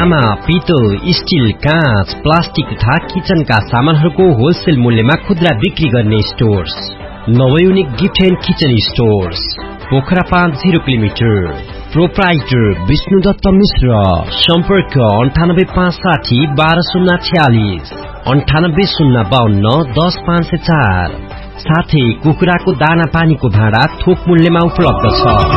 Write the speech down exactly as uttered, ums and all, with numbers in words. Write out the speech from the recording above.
तामा, पितल, स्टील, काँच, प्लास्टिक तथा किचनका सामानहरूको होलसेल मूल्यमा खुद्रा बिक्री गर्ने stores नवयुनिक gift and kitchen stores, Pokhara पाँच zero kilometre. Proprietor Vishnu Dutt मिश्र। सम्पर्क अन्ठानब्बे पाँच साठी बाह्र शून्य छयालिस, अन्ठानब्बे शून्य बाहन्न दस पाँच सय चार। साथै कुखुराको दाना पानीको भाँडा थोक मूल्यमा उपलब्ध छ।